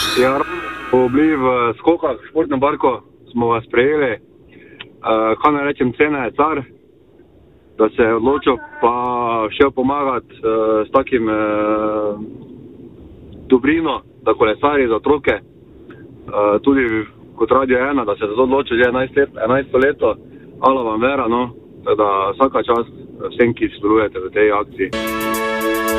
Ja, smo bili v skokah, v športnem parku, smo vas prejeli. Kaj naj rečem, cena je car, da se je odločil pa šel pomagati s takim dobrino, da kolesari za otroke. Tudi kot Radio 1, da se je odločil že 11. leto. Hvala vam vera, no, da vsaka čast vsem, ki sodelujete v tej akciji.